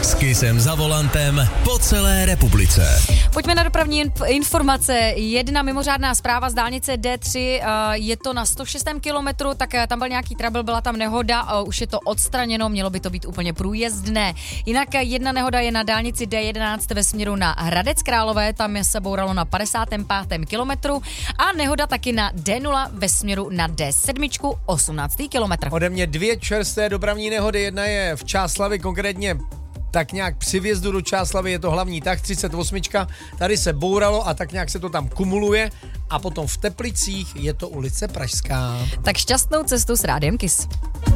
S Kissem za volantem po celé republice. Pojďme na dopravní informace. Jedna mimořádná zpráva z dálnice D3, je to na 106. kilometru, tak tam byl nějaký trouble, byla tam nehoda, už je to odstraněno, mělo by to být úplně průjezdné. Jinak jedna nehoda je na dálnici D11 ve směru na Hradec Králové, tam se bouralo na 55. kilometru a nehoda taky na D0 ve směru na D7, 18. kilometr. Ode mě 2 čerstvé dopravní nehody, jedna je v Čáslavi, konkrétně tak nějak při vjezdu do Čáslavy je to hlavní tah 38, tady se bouralo a tak nějak se to tam kumuluje a potom v Teplicích je to ulice Pražská. Tak šťastnou cestu s Rádiem Kiss.